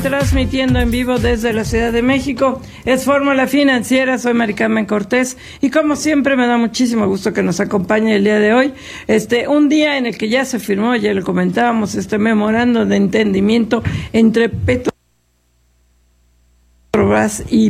Transmitiendo en vivo desde la Ciudad de México, es Fórmula Financiera, soy Mari Carmen Cortés y como siempre me da muchísimo gusto que nos acompañe el día de hoy, un día en el que ya se firmó, ya lo comentábamos, memorando de entendimiento entre Petrobras y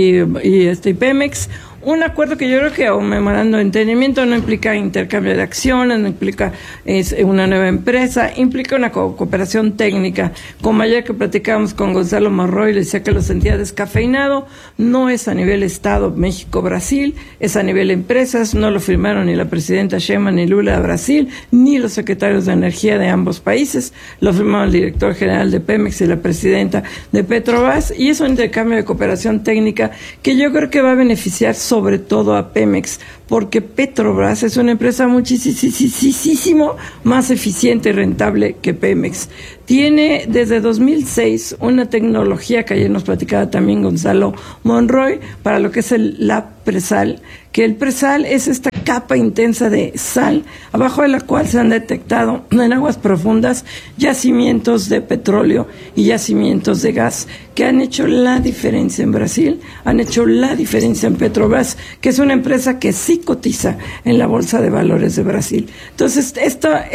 Pemex. Un acuerdo que yo creo que un memorando de entendimiento no implica intercambio de acciones, no implica una nueva empresa, implica una cooperación técnica. Como ayer que platicábamos con Gonzalo Monroy, le decía que lo sentía descafeinado, no es a nivel Estado México-Brasil, es a nivel empresas, no lo firmaron ni la presidenta Sheinbaum ni Lula de Brasil, ni los secretarios de energía de ambos países, lo firmaron el director general de Pemex y la presidenta de Petrobras, y es un intercambio de cooperación técnica que yo creo que va a beneficiar sobre todo a Pemex, porque Petrobras es una empresa muchísimo más eficiente y rentable que Pemex. Tiene desde 2006 una tecnología que ayer nos platicaba también Gonzalo Monroy para lo que es la presal, que el presal es esta capa intensa de sal, abajo de la cual se han detectado en aguas profundas yacimientos de petróleo y yacimientos de gas, que han hecho la diferencia en Brasil, han hecho la diferencia en Petrobras, que es una empresa que sí cotiza en la Bolsa de Valores de Brasil. Entonces, esta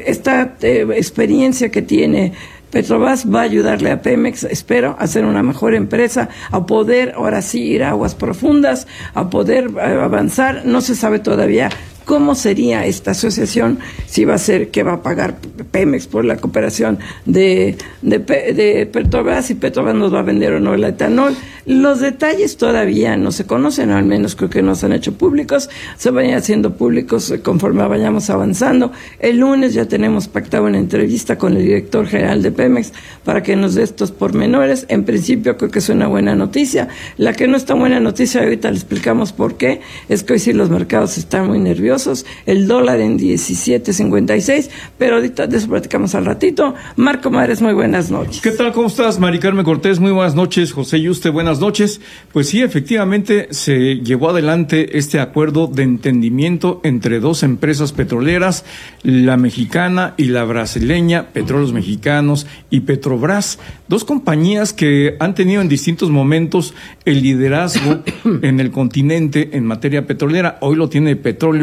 experiencia que tiene Petrobras va a ayudarle a Pemex, espero, a ser una mejor empresa, a poder ahora sí ir a aguas profundas, a poder avanzar. No se sabe todavía cómo sería esta asociación, si va a ser que va a pagar Pemex por la cooperación de Petrobras, y Petrobras nos va a vender o no el etanol. Los detalles todavía no se conocen, o al menos creo que no se han hecho públicos, se van haciendo públicos conforme vayamos avanzando. El lunes ya tenemos pactado una entrevista con el director general de Pemex para que nos dé estos pormenores. En principio creo que es una buena noticia. La que no es tan buena noticia, ahorita le explicamos por qué, es que hoy sí los mercados están muy nerviosos, el dólar en 17.56, pero ahorita de eso platicamos al ratito. Marco Mares, muy buenas noches. ¿Qué tal? ¿Cómo estás, Mari Carmen Cortés? Muy buenas noches. José Yuste, buenas noches. Pues sí, efectivamente se llevó adelante este acuerdo de entendimiento entre dos empresas petroleras, la mexicana y la brasileña, Petróleos Mexicanos y Petrobras, dos compañías que han tenido en distintos momentos el liderazgo en el continente en materia petrolera. Hoy lo tiene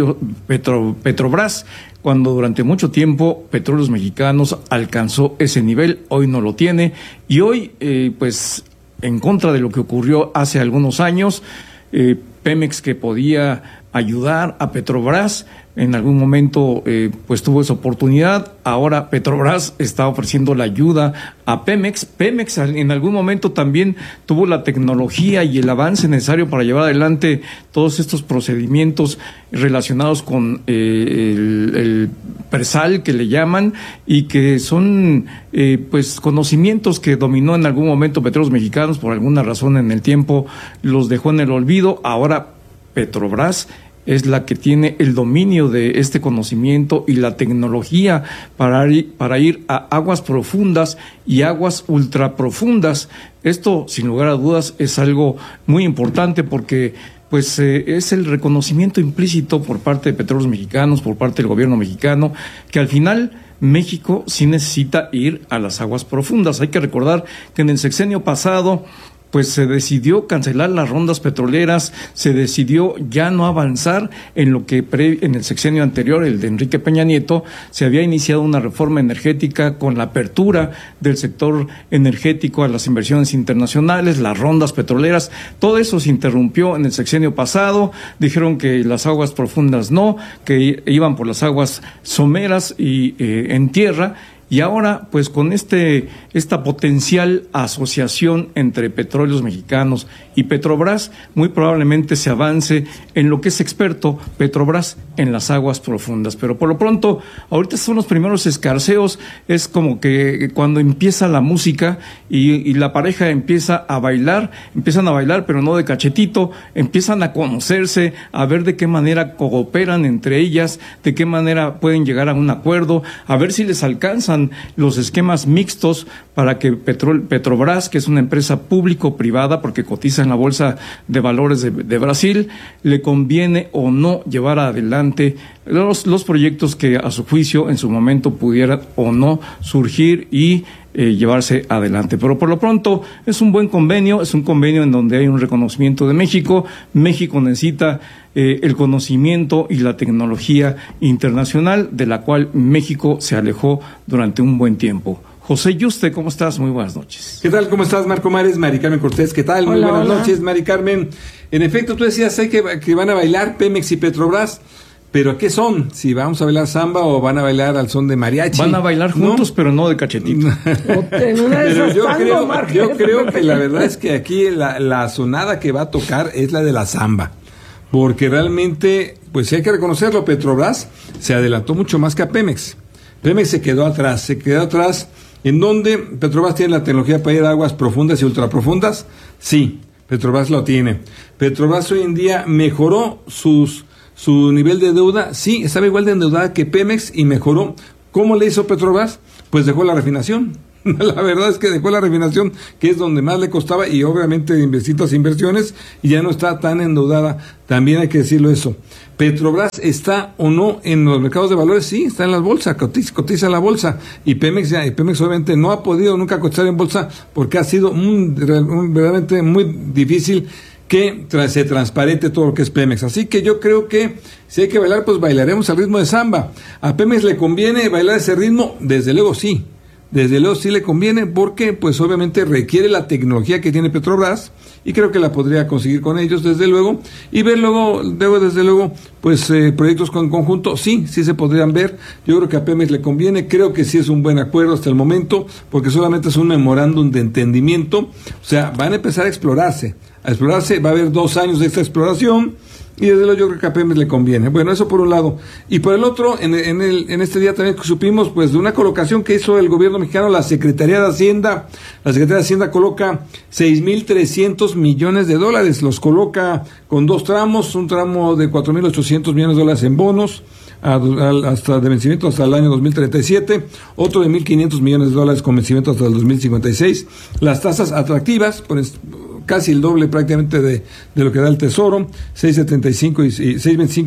Petrobras, cuando durante mucho tiempo Petróleos Mexicanos alcanzó ese nivel, hoy no lo tiene, y hoy pues en contra de lo que ocurrió hace algunos años, Pemex, que podía ayudar a Petrobras, en algún momento pues tuvo esa oportunidad. Ahora Petrobras está ofreciendo la ayuda a Pemex. Pemex en algún momento también tuvo la tecnología y el avance necesario para llevar adelante todos estos procedimientos relacionados con el presal, que le llaman, y que son pues conocimientos que dominó en algún momento Petróleos Mexicanos. Por alguna razón en el tiempo los dejó en el olvido. Ahora Petrobras es la que tiene el dominio de este conocimiento y la tecnología para ir a aguas profundas y aguas ultraprofundas. Esto, sin lugar a dudas, es algo muy importante porque pues es el reconocimiento implícito por parte de Petróleos Mexicanos, por parte del gobierno mexicano, que al final México sí necesita ir a las aguas profundas. Hay que recordar que en el sexenio pasado pues se decidió cancelar las rondas petroleras, se decidió ya no avanzar en lo que en el sexenio anterior, el de Enrique Peña Nieto, se había iniciado una reforma energética con la apertura del sector energético a las inversiones internacionales, las rondas petroleras. Todo eso se interrumpió en el sexenio pasado. Dijeron que las aguas profundas no, que iban por las aguas someras y en tierra. Y ahora, pues con esta potencial asociación entre Petróleos Mexicanos y Petrobras, muy probablemente se avance en lo que es experto Petrobras en las aguas profundas. Pero por lo pronto, ahorita son los primeros escarceos, es como que cuando empieza la música y la pareja empiezan a bailar, pero no de cachetito, empiezan a conocerse, a ver de qué manera cooperan entre ellas, de qué manera pueden llegar a un acuerdo, a ver si les alcanzan los esquemas mixtos para que Petrobras, que es una empresa público-privada porque cotiza en la Bolsa de Valores de Brasil, le conviene o no llevar adelante los proyectos que a su juicio en su momento pudieran o no surgir y llevarse adelante. Pero por lo pronto es un buen convenio, es un convenio en donde hay un reconocimiento de México. México necesita el conocimiento y la tecnología internacional, de la cual México se alejó durante un buen tiempo. José Yuste, ¿cómo estás? Muy buenas noches. ¿Qué tal? ¿Cómo estás, Marco Mares? Mari Carmen Cortés, ¿qué tal? Muy buenas noches, Mari Carmen. En efecto, tú decías que van a bailar Pemex y Petrobras, pero ¿qué son? Si vamos a bailar samba o van a bailar al son de mariachi. Van a bailar juntos, ¿no? Pero no de cachetito. Pero yo creo que la verdad es que aquí la sonada que va a tocar es la de la samba, porque realmente, pues hay que reconocerlo, Petrobras se adelantó mucho más que a Pemex. Pemex se quedó atrás, ¿en donde Petrobras tiene la tecnología para ir a aguas profundas y ultraprofundas? Sí, Petrobras lo tiene. Petrobras hoy en día mejoró su nivel de deuda, sí, estaba igual de endeudada que Pemex y mejoró. ¿Cómo le hizo Petrobras? Pues dejó la refinación. La verdad es que dejó la refinación, que es donde más le costaba, y obviamente invirtió las inversiones y ya no está tan endeudada. También hay que decirlo eso. ¿Petrobras está o no en los mercados de valores? Sí, está en las bolsas, cotiza en la bolsa. Y Pemex obviamente no ha podido nunca cotizar en bolsa porque ha sido verdaderamente muy difícil que se transparente todo lo que es Pemex. Así que yo creo que si hay que bailar, pues bailaremos al ritmo de samba. ¿A Pemex le conviene bailar ese ritmo? Desde luego sí. Desde luego sí le conviene porque pues obviamente requiere la tecnología que tiene Petrobras y creo que la podría conseguir con ellos desde luego, y ver luego desde luego pues proyectos con conjunto, sí se podrían ver. Yo creo que a Pemex le conviene, creo que sí es un buen acuerdo hasta el momento porque solamente es un memorándum de entendimiento, o sea, van a empezar a explorarse, va a haber 2 años de esta exploración. Y desde luego yo creo que a Pemex le conviene. Bueno, eso por un lado. Y por el otro, en este día también supimos pues de una colocación que hizo el gobierno mexicano, la Secretaría de Hacienda. La Secretaría de Hacienda coloca 6,300 millones de dólares. Los coloca con 2 tramos, un tramo de 4,800 millones de dólares en bonos, hasta de vencimiento hasta el año 2037, otro de 1,500 millones de dólares con vencimiento hasta el 2056. Las tasas atractivas, casi el doble prácticamente de lo que da el Tesoro, 6.25 y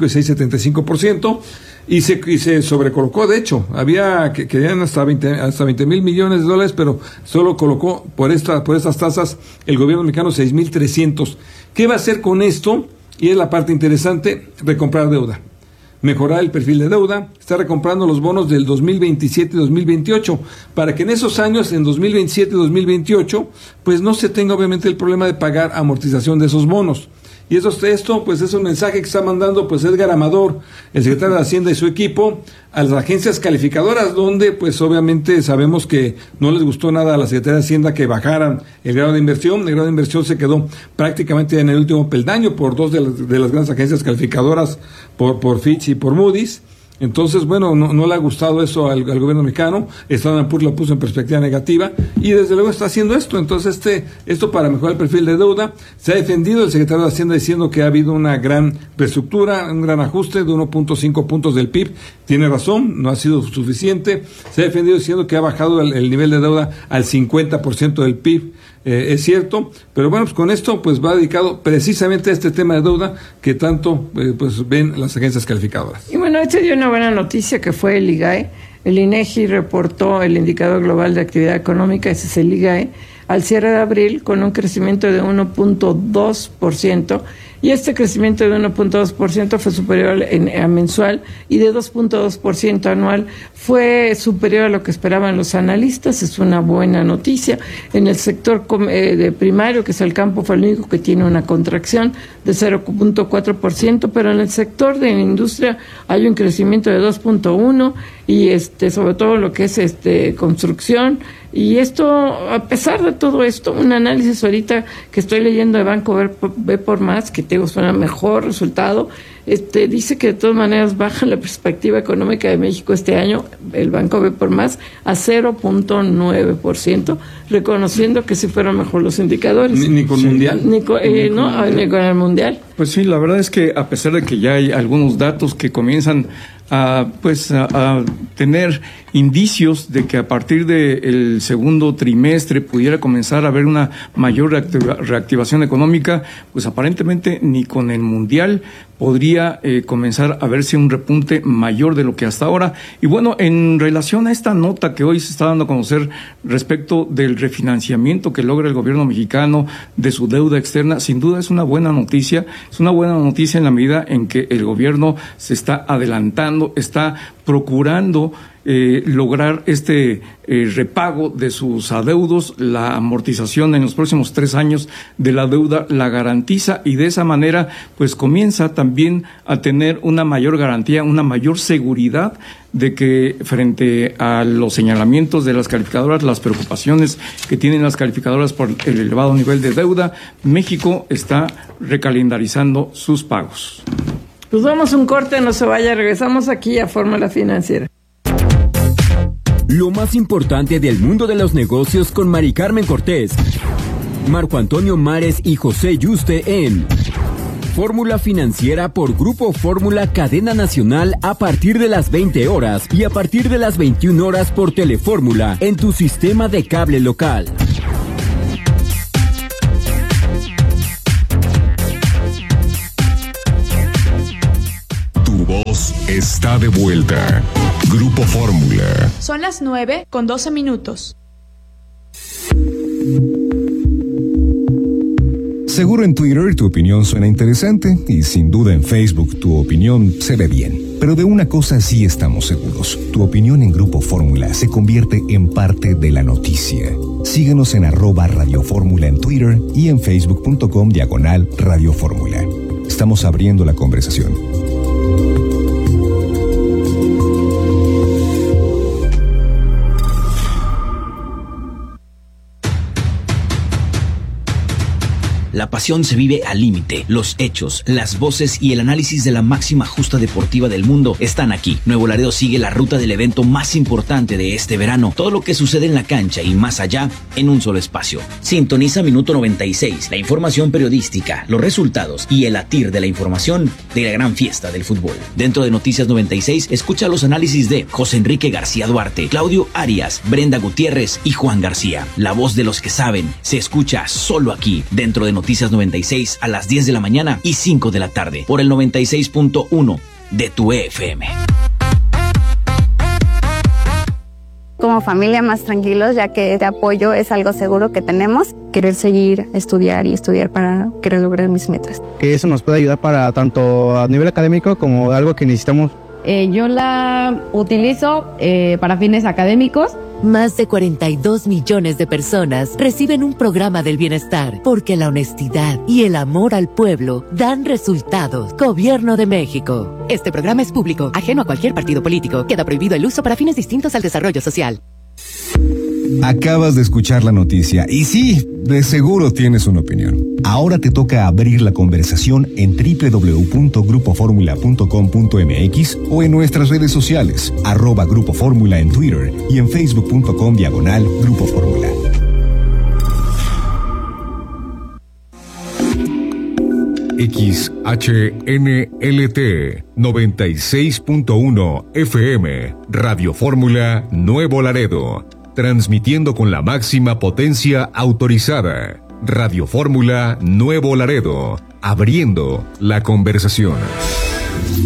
6.75%, y se sobrecolocó. De hecho, había que querían hasta 20,000 millones de dólares, pero solo colocó por estas tasas el gobierno mexicano 6,300. ¿Qué va a hacer con esto? Y es la parte interesante: recomprar deuda, mejorar el perfil de deuda, está recomprando los bonos del 2027 y 2028, para que en esos años, en 2027 y 2028, pues no se tenga obviamente el problema de pagar amortización de esos bonos. Y esto pues es un mensaje que está mandando pues Edgar Amador, el secretario de Hacienda y su equipo, a las agencias calificadoras, donde pues obviamente sabemos que no les gustó nada a la Secretaría de Hacienda que bajaran el grado de inversión. El grado de inversión se quedó prácticamente en el último peldaño por 2 de las grandes agencias calificadoras, por Fitch y por Moody's. Entonces, bueno, no le ha gustado eso al gobierno mexicano. Standard & Poor's lo puso en perspectiva negativa y desde luego está haciendo esto. Entonces, esto para mejorar el perfil de deuda. Se ha defendido el secretario de Hacienda diciendo que ha habido una gran reestructura, un gran ajuste de 1.5 puntos del PIB. Tiene razón, no ha sido suficiente. Se ha defendido diciendo que ha bajado el nivel de deuda al 50% del PIB. Es cierto, pero bueno, pues con esto pues va dedicado precisamente a este tema de deuda que tanto pues ven las agencias calificadoras. Y bueno, este dio una buena noticia que fue el IGAE. El INEGI reportó el indicador global de actividad económica, ese es el IGAE, al cierre de abril con un crecimiento de 1.2%, y este crecimiento de 1.2% fue superior a mensual, y de 2.2% anual fue superior a lo que esperaban los analistas. Es una buena noticia. En el sector de primario, que es el campo, fue el único que tiene una contracción de 0.4%, pero en el sector de la industria hay un crecimiento de 2.1%, y sobre todo lo que es construcción. Y esto, a pesar de todo esto, un análisis ahorita que estoy leyendo de Banco B por Más, que tengo suena mejor resultado, dice que de todas maneras baja la perspectiva económica de México este año, el Banco B por Más, a 0.9%, reconociendo que sí fueron mejor los indicadores. ¿Ni con Mundial? Ni con el Mundial. Pues sí, la verdad es que a pesar de que ya hay algunos datos que comienzan a tener indicios de que a partir del segundo trimestre pudiera comenzar a haber una mayor reactivación económica, pues aparentemente ni con el Mundial podría comenzar a verse un repunte mayor de lo que hasta ahora. Y bueno, en relación a esta nota que hoy se está dando a conocer respecto del refinanciamiento que logra el gobierno mexicano de su deuda externa, sin duda es una buena noticia. Es una buena noticia en la medida en que el gobierno se está adelantando, está procurando lograr este repago de sus adeudos. La amortización en los próximos 3 años de la deuda la garantiza, y de esa manera pues comienza también a tener una mayor garantía, una mayor seguridad de que frente a los señalamientos de las calificadoras, las preocupaciones que tienen las calificadoras por el elevado nivel de deuda, México está recalendarizando sus pagos. Pues vamos a un corte, no se vaya, regresamos aquí a Fórmula Financiera. Lo más importante del mundo de los negocios con Mari Carmen Cortés, Marco Antonio Mares y José Yuste en Fórmula Financiera por Grupo Fórmula Cadena Nacional a partir de las 20 horas y a partir de las 21 horas por Telefórmula en tu sistema de cable local. Tu voz está de vuelta. Grupo Fórmula. Son las 9:12. Seguro en Twitter tu opinión suena interesante y sin duda en Facebook tu opinión se ve bien. Pero de una cosa sí estamos seguros. Tu opinión en Grupo Fórmula se convierte en parte de la noticia. Síguenos en @Radio Fórmula en Twitter y en facebook.com/Radio Fórmula. Estamos abriendo la conversación. La pasión se vive al límite. Los hechos, las voces y el análisis de la máxima justa deportiva del mundo están aquí. Nuevo Laredo sigue la ruta del evento más importante de este verano. Todo lo que sucede en la cancha y más allá en un solo espacio. Sintoniza Minuto 96, la información periodística, los resultados y el latir de la información de la gran fiesta del fútbol. Dentro de Noticias 96, escucha los análisis de José Enrique García Duarte, Claudio Arias, Brenda Gutiérrez y Juan García. La voz de los que saben se escucha solo aquí, dentro de Noticias 96 a las 10 de la mañana y 5 de la tarde por el 96.1 de tu FM. Como familia más tranquilos, ya que este apoyo es algo seguro que tenemos. Querer seguir, estudiar para querer lograr mis metas. Que eso nos puede ayudar para tanto a nivel académico como algo que necesitamos. Yo la utilizo para fines académicos. Más de 42 millones de personas reciben un programa del bienestar porque la honestidad y el amor al pueblo dan resultados. Gobierno de México. Este programa es público, ajeno a cualquier partido político. Queda prohibido el uso para fines distintos al desarrollo social. Acabas de escuchar la noticia y sí, de seguro tienes una opinión. Ahora te toca abrir la conversación en www.grupoformula.com.mx o en nuestras redes sociales, @Grupo Fórmula en Twitter y en facebook.com/Grupo Fórmula. XHNLT 96.1 FM, Radio Fórmula Nuevo Laredo. Transmitiendo con la máxima potencia autorizada. Radio Fórmula Nuevo Laredo. Abriendo la conversación.